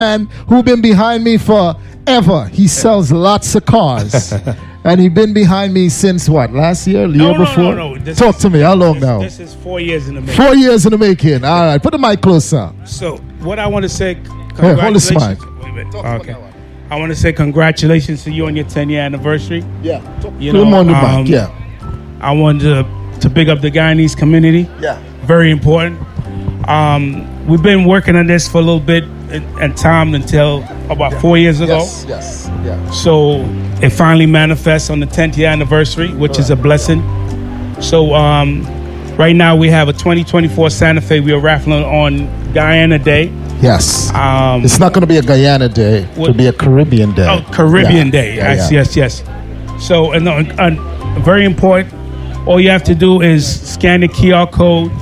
man who been behind me forever. He sells lots of cars. And he been behind me since what? Last year? Year before? No. Talk to me. How long now? This is 4 years in the making. 4 years in the making. All right. Put the mic closer. So, what I want to say, Hey, hold this mic. Wait a minute. Okay. I want to say congratulations to you on your 10-year anniversary. Yeah. You Put him know, on the mic. Yeah. I wanted to big up the Guyanese community. Yeah. Very important. We've been working on this for a little bit and time until about 4 years ago. Yes. Yeah. So it finally manifests on the 10th year anniversary, which is a blessing. So right now we have a 2024 Santa Fe. We are raffling on Guyana Day. Yes. It's not going to be a Guyana Day. It'll be a Caribbean Day. Oh, Caribbean Day. Yeah. Yes. So very important. All you have to do is scan the QR code,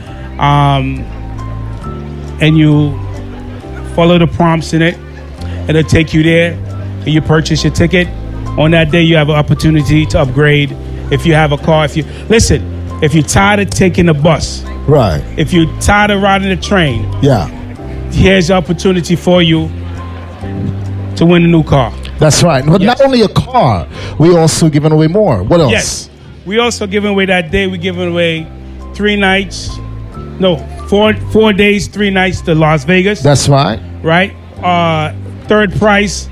and you follow the prompts in it. It'll take you there, and you purchase your ticket. On that day, you have an opportunity to upgrade if you have a car. If you're tired of taking the bus, Right. if you're tired of riding the train, Yeah. here's the opportunity for you to win a new car. That's right. But Yes. not only a car, we also giving away more. What else? Yes. We also giving away that day. We're giving away 4 days, 3 nights to Las Vegas. That's right. Right? Third price,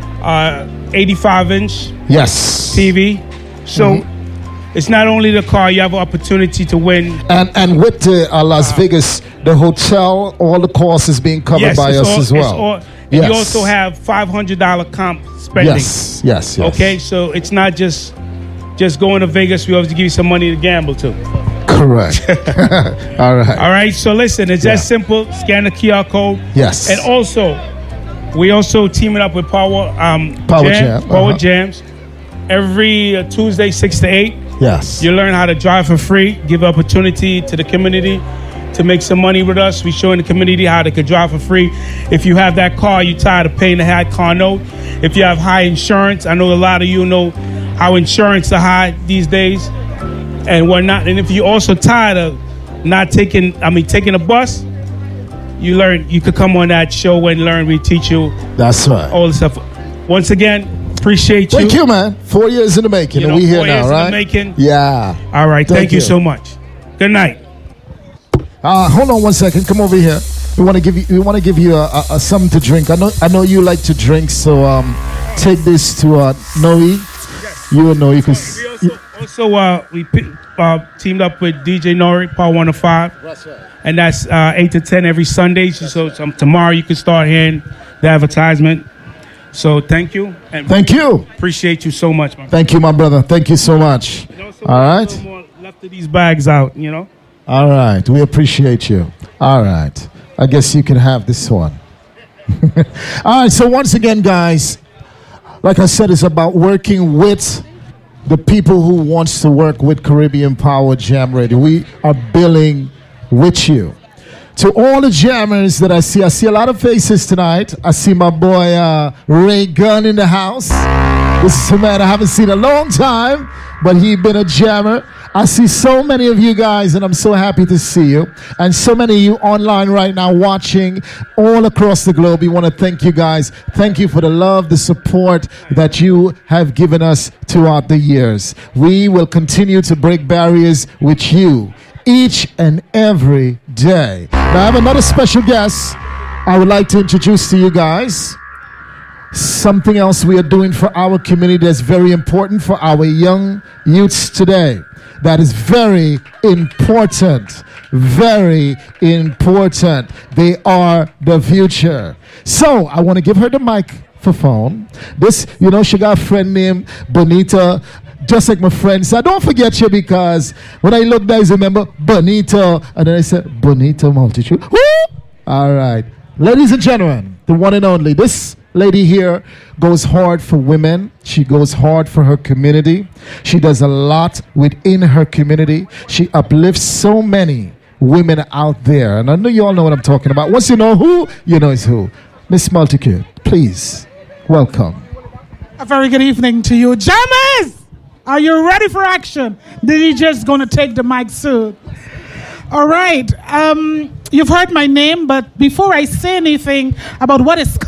85-inch Yes. TV. So it's not only the car, you have an opportunity to win. And with the Las Vegas, the hotel, all the costs is being covered by us as well. And you also have $500 comp spending. Yes. Okay, so it's not just going to Vegas. We always give you some money to gamble too. Correct. All right. All right, so listen, it's that simple. Scan the QR code. Yes. And also, we also teaming up with Power Jams. Every Tuesday, 6 to 8. Yes. You learn how to drive for free, give opportunity to the community to make some money with us. We're showing the community how they could drive for free. If you have that car, you're tired of paying the high car note. If you have high insurance, I know a lot of you know how insurance are high these days and whatnot. And if you're also tired of taking a bus, you could come on that show and learn. We teach you. That's right. All the stuff. Once again, appreciate you. Thank you, man. 4 years in the making, and we here 4 years now, right? in the making. Yeah. All right. Thank you you so much. Good night. Hold on one second. Come over here. We want to give you a something to drink. I know you like to drink, so take this to Noe. Yes. You and Noe. We teamed up with DJ Nori, Power 105. That's right. And that's 8 to 10 every Sunday. So tomorrow you can start hearing the advertisement. So thank you. And Thank you. Appreciate you so much, man. Thank you, my brother. Thank you so much. All right. No more left of these bags out, All right. We appreciate you. All right. I guess you can have this one. All right. So once again, guys, like I said, it's about working with the people who wants to work with Caribbean Power Jam Radio. We are building with you. To all the jammers that I see a lot of faces tonight. I see my boy Ray Gunn in the house. This is a man I haven't seen in a long time, but he been a jammer. I see so many of you guys, and I'm so happy to see you. And so many of you online right now watching all across the globe. We want to thank you guys. Thank you for the love, the support that you have given us throughout the years. We will continue to break barriers with you each and every day. Now, I have another special guest I would like to introduce to you guys. Something else we are doing for our community that's very important for our young youths today. That is very important. Very important. They are the future. So, I want to give her the microphone. She got a friend named Bonita, just like my friend. So don't forget you, because when I look there, I remember Bonita. And then I said, Bonita Multitude. Woo! All right. Ladies and gentlemen, the one and only, this lady here goes hard for women. She goes hard for her community. She does a lot within her community. She uplifts so many women out there. And I know you all know what I'm talking about. Once you know who, you know it's who. Miss Multitude, please, welcome. A very good evening to you. Jammers! Are you ready for action? The DJ's going to take the mic soon. All right. you've heard my name, but before I say anything about what is